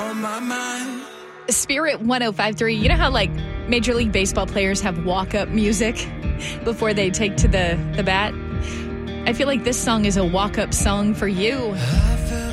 Spirit 105.3. You know how like Major League Baseball players have walk-up music before they take to the bat? I feel like this song is a walk-up song for you.